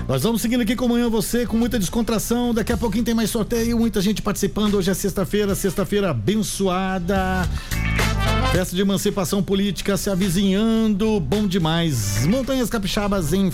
Nós vamos seguindo aqui com Manhã Você, com muita descontração. Daqui a pouquinho tem mais sorteio, muita gente participando. Hoje é sexta-feira abençoada. Festa de emancipação política se avizinhando, bom demais. Montanhas Capixabas em